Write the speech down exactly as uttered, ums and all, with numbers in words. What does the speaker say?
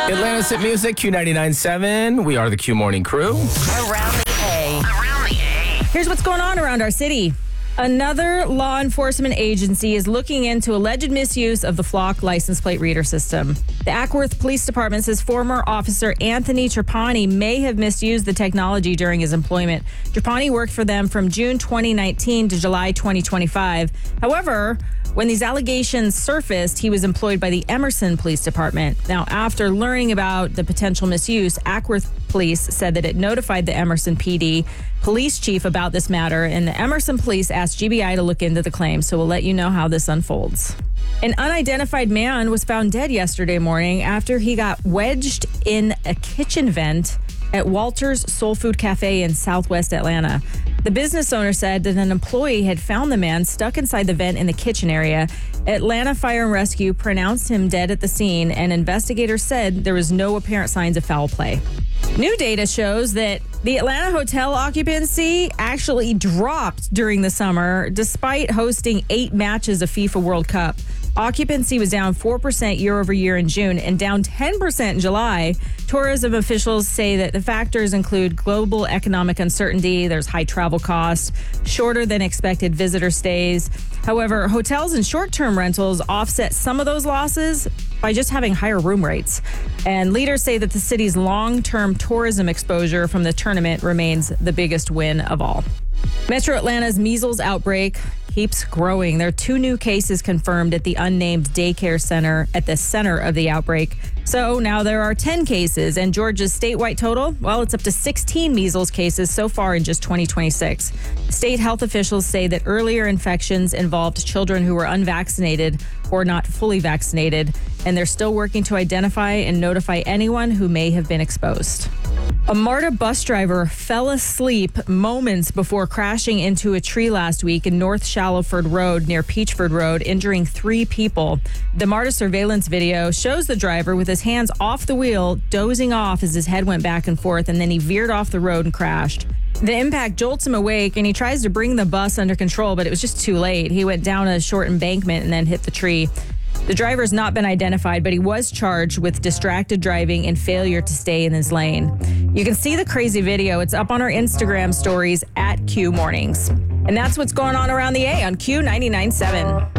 Atlanta's Hit Music, Q ninety-nine point seven. We are the Q Morning Crew. Around the A. Around the A. Here's what's going on around our city. Another law enforcement agency is looking into alleged misuse of the Flock license plate reader system. The Ackworth Police Department says former officer Anthony Trapani may have misused the technology during his employment. Trapani worked for them from June twenty nineteen to July twenty twenty-five. However, when these allegations surfaced, he was employed by the Emerson Police Department. Now, after learning about the potential misuse, Ackworth Police said that it notified the Emerson P D police chief about this matter, and the Emerson Police asked G B I to look into the claim. So we'll let you know how this unfolds. An unidentified man was found dead yesterday morning after he got wedged in a kitchen vent at Walter's Soul Food Cafe in Southwest Atlanta. The business owner said that an employee had found the man stuck inside the vent in the kitchen area. Atlanta Fire and Rescue pronounced him dead at the scene, and investigators said there was no apparent signs of foul play. New data shows that the Atlanta hotel occupancy actually dropped during the summer despite hosting eight matches of FIFA World Cup. Occupancy was down four percent year over year in June and down ten percent in July. Tourism officials say that the factors include global economic uncertainty, there's high travel costs, shorter than expected visitor stays. However, hotels and short-term rentals offset some of those losses by just having higher room rates. And leaders say that the city's long-term tourism exposure from the tournament remains the biggest win of all. Metro Atlanta's measles outbreak keeps growing. There are two new cases confirmed at the unnamed daycare center at the center of the outbreak. So now there are ten cases, and Georgia's statewide total, well, it's up to sixteen measles cases so far in just twenty twenty-six. State health officials say that earlier infections involved children who were unvaccinated or not fully vaccinated, and they're still working to identify and notify anyone who may have been exposed. A MARTA bus driver fell asleep moments before crashing into a tree last week in North Shallowford Road near Peachford Road, injuring three people. The MARTA surveillance video shows the driver with his hands off the wheel, dozing off as his head went back and forth, and then he veered off the road and crashed. The impact jolts him awake, and he tries to bring the bus under control, but it was just too late. He went down a short embankment and then hit the tree. The driver's not been identified, but he was charged with distracted driving and failure to stay in his lane. You can see the crazy video. It's up on our Instagram stories at Q Mornings. And that's what's going on around the A on Q ninety-nine point seven.